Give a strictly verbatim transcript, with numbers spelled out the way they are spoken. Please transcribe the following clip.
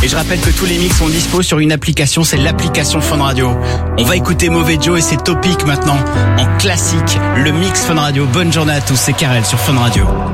Et je rappelle que tous les mix sont dispo sur une application, c'est l'application Fun Radio. On va écouter Mauvais Joe et ses topics maintenant en classique, le mix Fun Radio. Bonne journée à tous, c'est Karel sur Fun Radio.